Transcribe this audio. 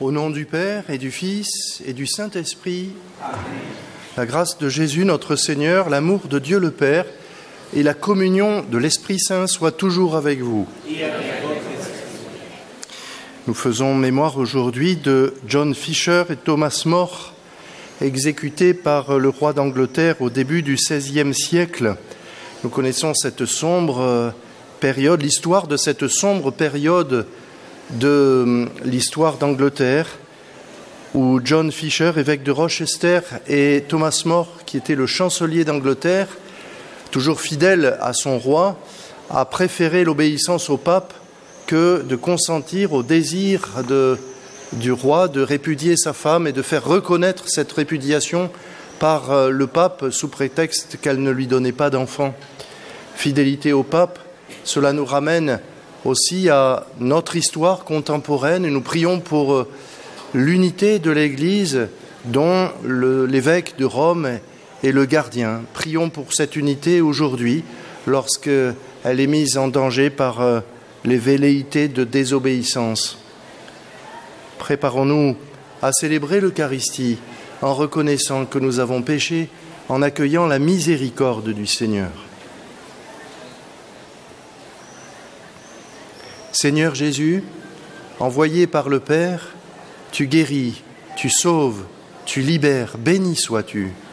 Au nom du Père et du Fils et du Saint-Esprit, Amen. La grâce de Jésus notre Seigneur, l'amour de Dieu le Père et la communion de l'Esprit Saint soient toujours avec vous. Et avec votre esprit. Nous faisons mémoire aujourd'hui de John Fisher et Thomas More, exécutés par le roi d'Angleterre au début du XVIe siècle. Nous connaissons cette sombre période, l'histoire de cette sombre période de l'histoire d'Angleterre, où John Fisher, évêque de Rochester, et Thomas More, qui était le chancelier d'Angleterre, toujours fidèle à son roi, a préféré l'obéissance au pape que de consentir au désir du roi de répudier sa femme et de faire reconnaître cette répudiation par le pape sous prétexte qu'elle ne lui donnait pas d'enfant. Fidélité au pape, cela nous ramène aussi à notre histoire contemporaine et nous prions pour l'unité de l'Église dont l'évêque de Rome est le gardien. Prions pour cette unité aujourd'hui lorsqu'elle est mise en danger par les velléités de désobéissance. Préparons-nous à célébrer l'Eucharistie en reconnaissant que nous avons péché, en accueillant la miséricorde du Seigneur. Seigneur Jésus, envoyé par le Père, tu guéris, tu sauves, tu libères, béni sois-tu.